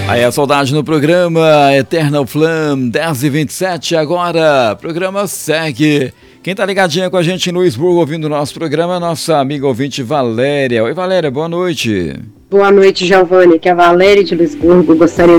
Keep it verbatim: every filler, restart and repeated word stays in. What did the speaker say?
Aí a saudade no programa Eternal Flame, dez e vinte e sete agora. O programa segue. Quem tá ligadinha com a gente em Luisburgo ouvindo o nosso programa é nossa amiga ouvinte Valéria. Oi, Valéria, boa noite. Boa noite, Giovanni, que é a Valéria de Luisburgo. Gostaria